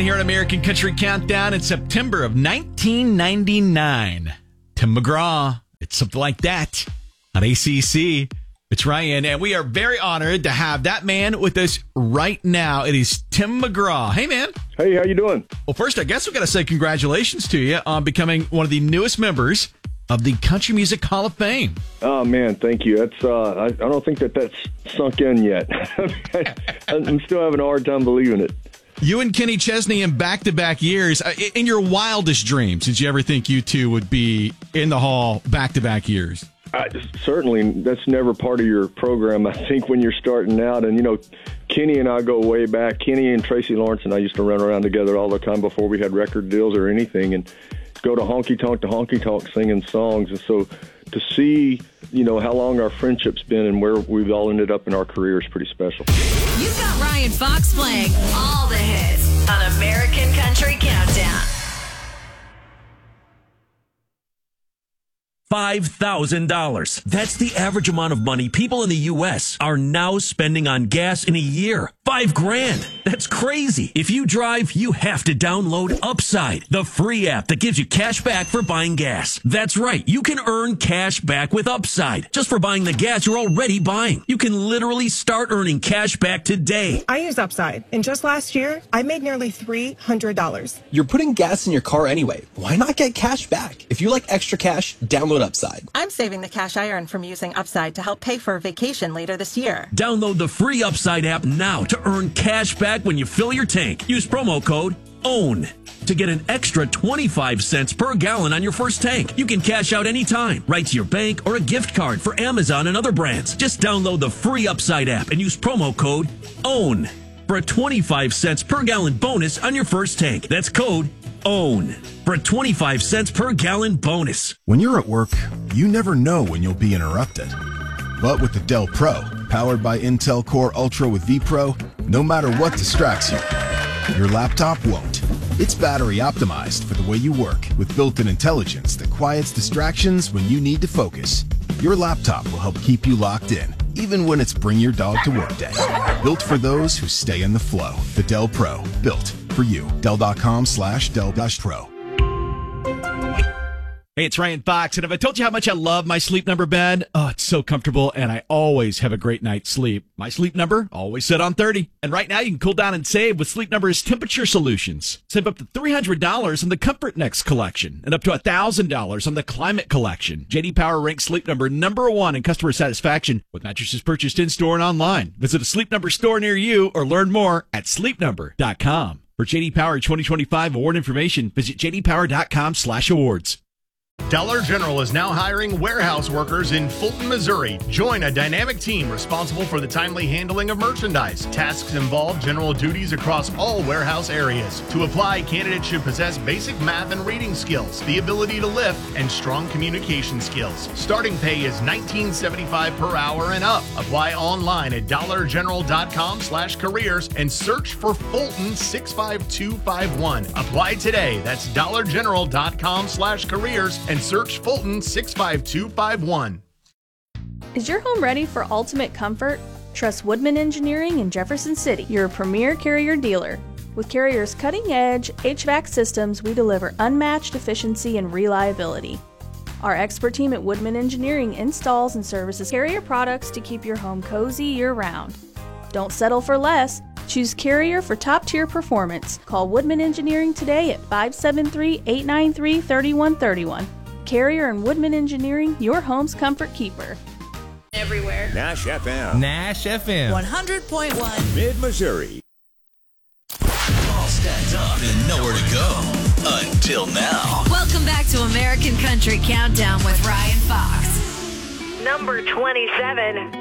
Here at American Country Countdown in September of 1999. Tim McGraw. It's something like that on ACC. It's Ryan, and we are very honored to have that man with us right now. It is Tim McGraw. Hey, man. Hey, how you doing? Well, first, I guess we've got to say congratulations to you on becoming one of the newest members of the Country Music Hall of Fame. Oh, man, thank you. That's I don't think that's sunk in yet. I'm still having a hard time believing it. You and Kenny Chesney in back-to-back years. In your wildest dreams, did you ever think you two would be in the hall back-to-back years? Certainly, that's never part of your program, I think, when you're starting out. And, Kenny and I go way back. Kenny and Tracy Lawrence and I used to run around together all the time before we had record deals or anything, and go to honky-tonk singing songs. And so to see, how long our friendship's been and where we've all ended up in our career is pretty special. You've got Ryan Fox playing all the hits on American Country Countdown. $5,000. That's the average amount of money people in the U.S. are now spending on gas in a year. $5,000. That's crazy. If you drive, you have to download Upside, the free app that gives you cash back for buying gas. That's right. You can earn cash back with Upside just for buying the gas you're already buying. You can literally start earning cash back today. I use Upside, and just last year, I made nearly $300. You're putting gas in your car anyway. Why not get cash back? If you like extra cash, download Upside. I'm saving the cash I earn from using Upside to help pay for a vacation later this year. Download the free Upside app now to earn cash back when you fill your tank. Use promo code OWN to get an extra 25 cents per gallon on your first tank. You can cash out anytime, right to your bank or a gift card for Amazon and other brands. Just download the free Upside app and use promo code OWN for a 25 cents per gallon bonus on your first tank. That's code OWN for a 25 cents per gallon bonus. When you're at work, you never know when you'll be interrupted. But with the Dell Pro, powered by Intel Core Ultra with vPro, no matter what distracts you, your laptop won't. It's battery optimized for the way you work with built-in intelligence that quiets distractions when you need to focus. Your laptop will help keep you locked in, even when it's bring your dog to work day. Built for those who stay in the flow. The Dell Pro, built for you. Dell.com/Dell-Pro. Hey, it's Ryan Fox, and have I told you how much I love my Sleep Number bed? Oh, it's so comfortable, and I always have a great night's sleep. My Sleep Number, always set on 30. And right now, you can cool down and save with Sleep Number's temperature solutions. Save up to $300 on the Comfort Next collection, and up to $1,000 on the Climate collection. J.D. Power ranks Sleep Number #1 in customer satisfaction with mattresses purchased in-store and online. Visit a Sleep Number store near you, or learn more at sleepnumber.com. For J.D. Power 2025 award information, visit jdpower.com/awards. Dollar General is now hiring warehouse workers in Fulton, Missouri. Join a dynamic team responsible for the timely handling of merchandise. Tasks involve general duties across all warehouse areas. To apply, candidates should possess basic math and reading skills, the ability to lift, and strong communication skills. Starting pay is $19.75 per hour and up. Apply online at dollargeneral.com/careers and search for Fulton 65251. Apply today. That's dollargeneral.com/careers and search Fulton 65251. Is your home ready for ultimate comfort? Trust Woodman Engineering in Jefferson City, your premier Carrier dealer. With Carrier's cutting-edge HVAC systems, we deliver unmatched efficiency and reliability. Our expert team at Woodman Engineering installs and services Carrier products to keep your home cozy year-round. Don't settle for less. Choose Carrier for top-tier performance. Call Woodman Engineering today at 573-893-3131. Carrier and Woodman Engineering, your home's comfort keeper. Everywhere. Nash FM. Nash FM. 100.1. Mid-Missouri. All stacked up and nowhere to go. Until now. Welcome back to American Country Countdown with Ryan Fox. Number 27.